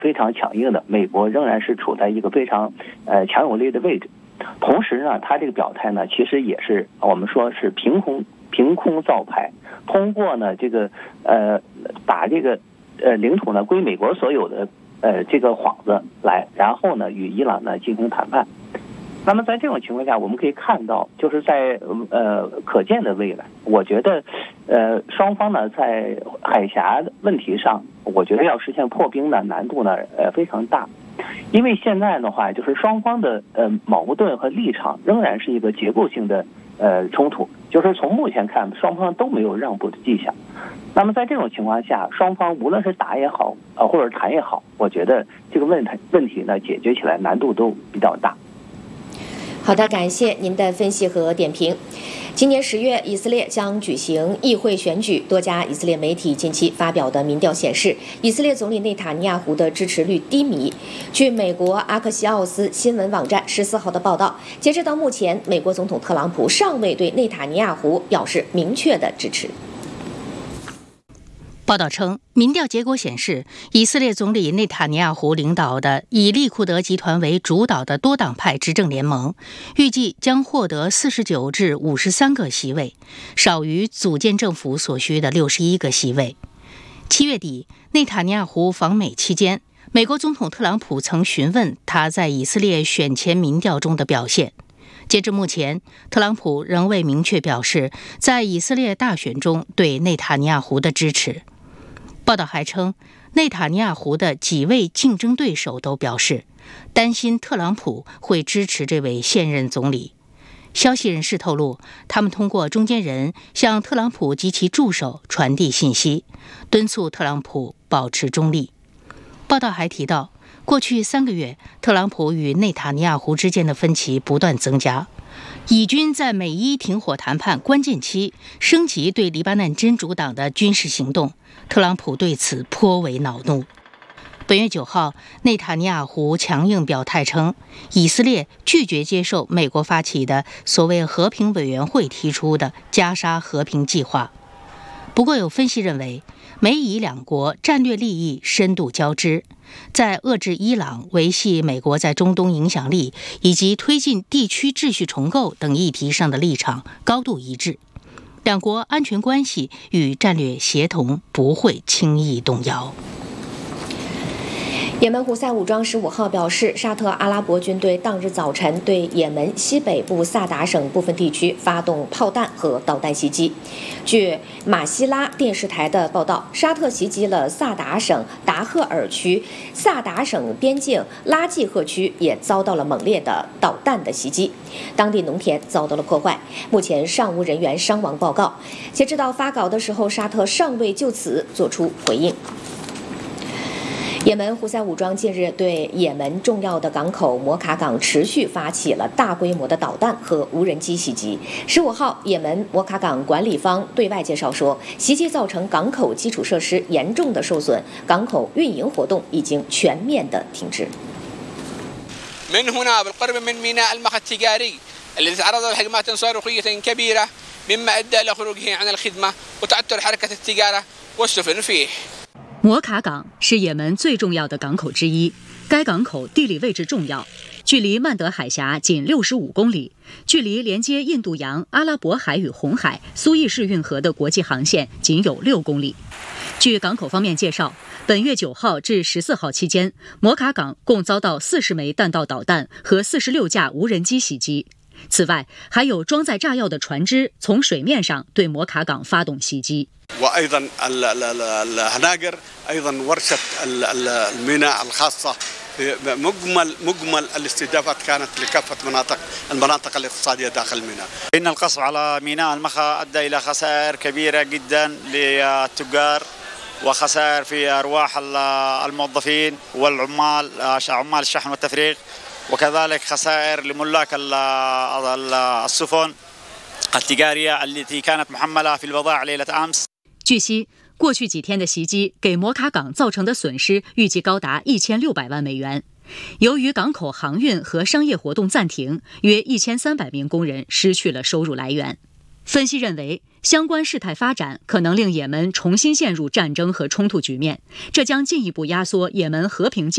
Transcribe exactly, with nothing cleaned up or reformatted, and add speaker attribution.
Speaker 1: 非常强硬的，美国仍然是处在一个非常呃强有力的位置。同时呢，他这个表态呢，其实也是我们说是凭空凭空造牌，通过呢这个呃把这个呃领土呢归美国所有的呃这个幌子来，然后呢与伊朗呢进行谈判。那么在这种情况下，我们可以看到，就是在呃可见的未来，我觉得呃双方呢在海峡问题上，我觉得要实现破冰呢难度呢呃非常大，因为现在的话，就是双方的呃矛盾和立场仍然是一个结构性的呃冲突，就是从目前看，双方都没有让步的迹象。那么在这种情况下，双方无论是打也好，呃或者谈也好，我觉得这个问题问题呢解决起来难度都比较大。
Speaker 2: 好的，感谢您的分析和点评。今年十月，以色列将举行议会选举。多家以色列媒体近期发表的民调显示，以色列总理内塔尼亚胡的支持率低迷。据美国阿克西奥斯新闻网站十四号的报道，截止到目前，美国总统特朗普尚未对内塔尼亚胡表示明确的支持。
Speaker 3: 报道称，民调结果显示，以色列总理内塔尼亚胡领导的以利库德集团为主导的多党派执政联盟，预计将获得四十九至五十三个席位，少于组建政府所需的六十一个席位。七月底，内塔尼亚胡访美期间，美国总统特朗普曾询问他在以色列选前民调中的表现。截至目前，特朗普仍未明确表示在以色列大选中对内塔尼亚胡的支持。报道还称，内塔尼亚胡的几位竞争对手都表示，担心特朗普会支持这位现任总理。消息人士透露，他们通过中间人向特朗普及其助手传递信息，敦促特朗普保持中立。报道还提到，过去三个月，特朗普与内塔尼亚胡之间的分歧不断增加。以军在美伊停火谈判关键期升级对黎巴嫩真主党的军事行动，特朗普对此颇为恼怒。本月九号，内塔尼亚胡强硬表态称，以色列拒绝接受美国发起的所谓和平委员会提出的加沙和平计划。不过有分析认为，美以两国战略利益深度交织，在遏制伊朗、维系美国在中东影响力以及推进地区秩序重构等议题上的立场高度一致，两国安全关系与战略协同不会轻易动摇。
Speaker 2: 也门胡塞武装十五号表示，沙特阿拉伯军队当日早晨对也门西北部萨达省部分地区发动炮弹和导弹袭击。据马希拉电视台的报道，沙特袭击了萨达省达赫尔区，萨达省边境拉季赫区也遭到了猛烈的导弹的袭击，当地农田遭到了破坏，目前尚无人员伤亡报告。截止到发稿的时候，沙特尚未就此作出回应。也门胡塞武装近日对也门重要的港口摩卡港持续发起了大规模的导弹和无人机袭击。十五号，也门摩卡港管理方对外介绍说，袭击造成港口基础设施严重的受损，港口运营活动已经全面的停止。
Speaker 4: من هنا بالقرب من ميناء المخا التجاري الذي تعرض لهجمات صاروخية كبيرة مما أدى إلى خروجه عن الخدمة وتعطل حركة التجارة والسفن فيه。
Speaker 5: 摩卡港是也门最重要的港口之一，该港口地理位置重要，距离曼德海峡仅六十五公里，距离连接印度洋、阿拉伯海与红海、苏伊士运河的国际航线仅有六公里。据港口方面介绍，本月九号至十四号期间，摩卡港共遭到四十枚弹道导弹和四十六架无人机袭击。此外，还有装载炸药的船只从水面上对摩卡港发动袭击。
Speaker 6: وأيضا الهناجر أيضا ورشة الميناء الخاصة مجمل مجمل الاستهدافات كانت لكافة مناطق المناطق الاقتصادية داخل الميناء. إن القصف على ميناء المخا أدى إلى خسائر كبيرة جدا للتجار وخسائر في أرواح الموظفين والعمال عمال الشحن والتفريغ وكذلك خسائر لملاك السفن التجارية التي كانت محملة في البضائع ليلة أمس。
Speaker 5: 据悉，过去几天的袭击给摩卡港造成的损失预计高达一千六百万美元。由于港口航运和商业活动暂停，约一千三百名工人失去了收入来源。分析认为，相关事态发展可能令也门重新陷入战争和冲突局面，这将进一步压缩也门和平